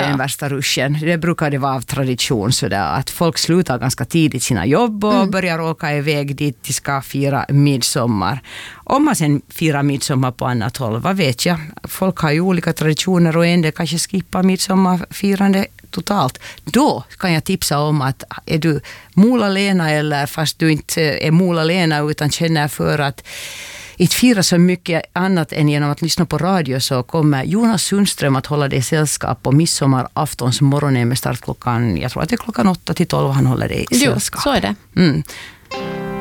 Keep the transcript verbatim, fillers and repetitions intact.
den värsta ruschen. Det brukar det vara av tradition sådär att folk slutar ganska tidigt sina jobb och mm. börjar åka iväg dit de ska fira midsommar. Om man sen firar midsommar på annat håll, vad vet jag? Folk har ju olika traditioner och en del kanske skippar midsommarfirande totalt. Då kan jag tipsa om att är du Mola-Lena eller fast du inte är Mola-Lena utan känner för att inte fira så mycket annat än genom att lyssna på radio, så kommer Jonas Sundström att hålla dig sällskap på midsommaraftons morgonen med start klockan, jag tror att det är klockan åtta till tolv han håller dig i sällskap. Jo, så är det. Mm.